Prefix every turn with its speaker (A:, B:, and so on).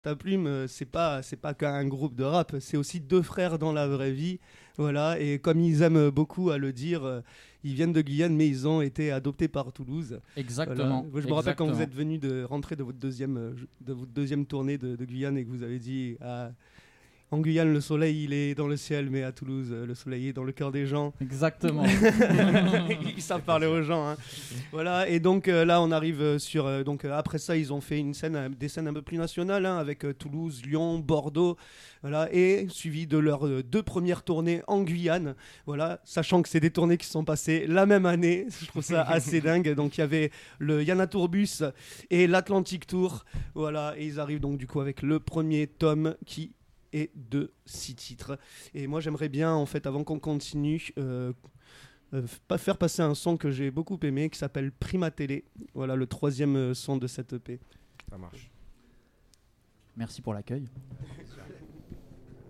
A: Ta Plume, c'est pas qu'un groupe de rap, c'est aussi deux frères dans la vraie vie, voilà. Et comme ils aiment beaucoup à le dire, ils viennent de Guyane, mais ils ont été adoptés par Toulouse.
B: Exactement.
A: Voilà. Je me rappelle quand vous
B: exactement.
A: êtes venu de rentrer de votre deuxième tournée de Guyane et que vous avez dit en Guyane, le soleil il est dans le ciel, mais à Toulouse, le soleil est dans le cœur des gens.
B: Exactement.
A: Ils savent parler aux gens, hein. Voilà. Et donc là, on arrive sur. Après ça, ils ont fait des scènes un peu plus nationales, hein, avec Toulouse, Lyon, Bordeaux, voilà, et suivi de leurs deux premières tournées en Guyane. Voilà, sachant que c'est des tournées qui sont passées la même année. Je trouve ça assez dingue. Donc il y avait le Yana Tourbus et l'Atlantic Tour. Voilà, et ils arrivent donc du coup avec le premier tome qui et de 6 titres. Et moi j'aimerais bien en fait avant qu'on continue faire passer un son que j'ai beaucoup aimé qui s'appelle Prima Télé. Voilà le troisième son de cette EP.
C: Ça marche.
B: Merci pour l'accueil.